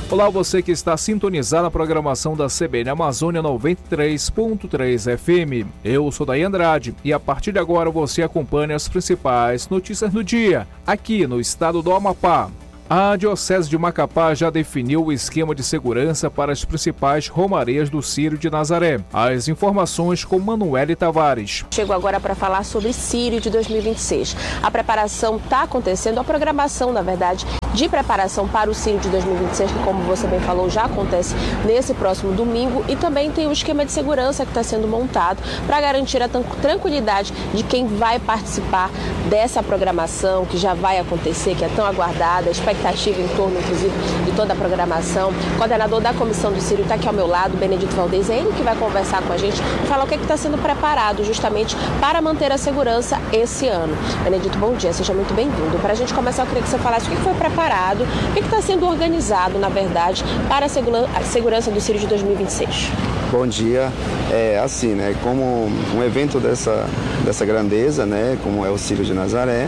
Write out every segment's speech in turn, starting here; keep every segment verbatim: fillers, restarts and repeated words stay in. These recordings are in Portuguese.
Olá, você que está sintonizado na programação da C B N Amazônia noventa e três ponto três F M. Eu sou Daí Andrade e a partir de agora você acompanha as principais notícias do dia, aqui no estado do Amapá. A Diocese de Macapá já definiu o esquema de segurança para as principais romarias do Círio de Nazaré. As informações com Manuele Tavares. Chego agora para falar sobre Círio de dois mil e vinte e seis. A preparação está acontecendo, a programação, na verdade, de preparação para o Círio de dois mil e vinte e seis, que, como você bem falou, já acontece nesse próximo domingo, e também tem o esquema de segurança que está sendo montado para garantir a tranquilidade de quem vai participar dessa programação, que já vai acontecer, que é tão aguardada, a expectativa em torno, inclusive, de toda a programação. O coordenador da comissão do Círio está aqui ao meu lado, Benedito Valdez, é ele que vai conversar com a gente e falar o que é está sendo preparado justamente para manter a segurança esse ano. Benedito, bom dia, seja muito bem-vindo. Para a gente começar, eu queria que você falasse o que foi preparado, o que está sendo organizado, na verdade, para a segurança do Círio de dois mil e vinte e seis. Bom dia. É assim, né, como um evento dessa, dessa grandeza, né, como é o Círio de Nazaré,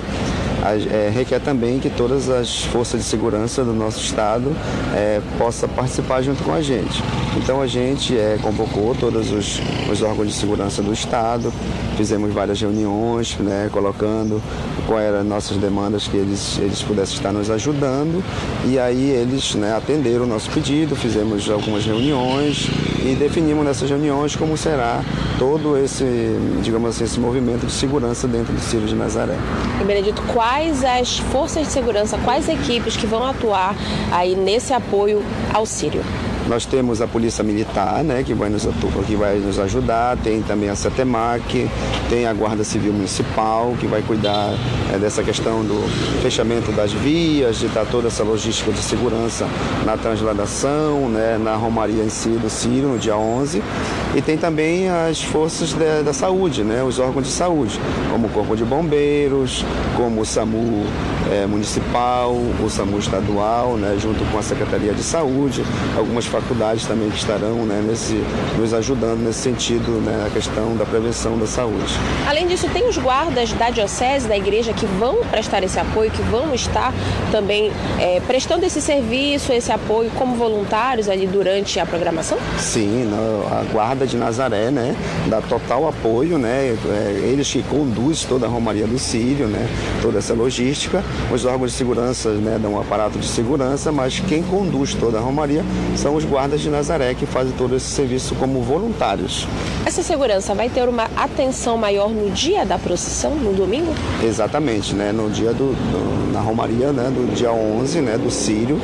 É, requer também que todas as forças de segurança do nosso estado é, possam participar junto com a gente. Então a gente é, convocou todos os, os órgãos de segurança do estado, fizemos várias reuniões, né, colocando quais eram as nossas demandas, que eles, eles pudessem estar nos ajudando, e aí eles, né, atenderam o nosso pedido, fizemos algumas reuniões e definimos nessas reuniões como será todo esse, digamos assim, esse movimento de segurança dentro do Círio de Nazaré. E Benedito, quais as forças de segurança, quais equipes que vão atuar aí nesse apoio ao Círio? Nós temos a Polícia Militar, né, que vai nos, que vai nos ajudar, tem também a CETEMAC, tem a Guarda Civil Municipal, que vai cuidar é, dessa questão do fechamento das vias, de dar toda essa logística de segurança na transladação, né, na romaria em si do Círio, no dia onze. E tem também as forças de, da saúde, né, os órgãos de saúde, como o Corpo de Bombeiros, como o SAMU é, Municipal, o SAMU Estadual, né, junto com a Secretaria de Saúde, algumas faculdades também que estarão, né, nesse, nos ajudando nesse sentido, né, na questão da prevenção da saúde. Além disso, tem os guardas da Diocese, da Igreja, que vão prestar esse apoio, que vão estar também é, prestando esse serviço, esse apoio como voluntários ali durante a programação? Sim, a Guarda de Nazaré, né, dá total apoio, né, é, eles que conduzem toda a Romaria do Círio, né, toda essa logística. Os órgãos de segurança, né, dão um aparato de segurança, mas quem conduz toda a Romaria são os guardas de Nazaré, que fazem todo esse serviço como voluntários. Essa segurança vai ter uma atenção maior no dia da procissão, no domingo? Exatamente, né, no dia do, do na Romaria, né, do dia onze, né, do Círio,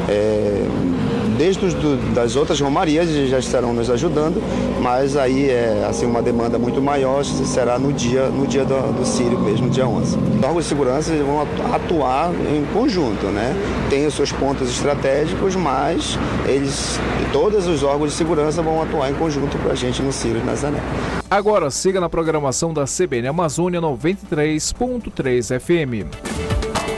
é, desde os, do, das outras romarias eles já estarão nos ajudando, mas aí é assim, uma demanda muito maior será no dia, no dia do, do Círio mesmo, dia onze. Os órgãos de segurança eles vão atuar em conjunto, né? Tem os seus pontos estratégicos, mas eles, todos os órgãos de segurança vão atuar em conjunto para a gente no Círio de Nazaré. Agora siga na programação da C B N Amazônia noventa e três ponto três F M.